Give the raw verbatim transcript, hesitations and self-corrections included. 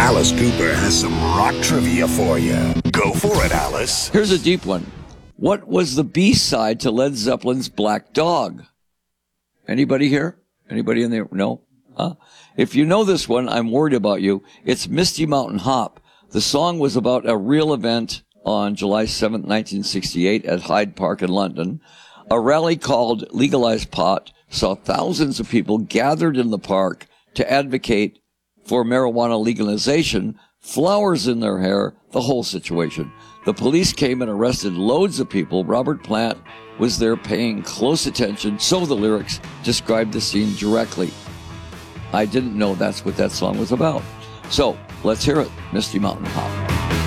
Alice Cooper has some rock trivia for you. Go for it, Alice. Here's a deep one. What was the B-side to Led Zeppelin's Black Dog? Anybody here? Anybody in there? No? Huh? If you know this one, I'm worried about you. It's Misty Mountain Hop. The song was about a real event on July seventh, nineteen sixty-eight at Hyde Park in London. A rally called Legalize Pot saw thousands of people gathered in the park to advocate for marijuana legalization, flowers in their hair, the whole situation. The police came and arrested loads of people. Robert Plant was there paying close attention, so the lyrics described the scene directly. I didn't know that's what that song was about. So let's hear it, Misty Mountain Hop.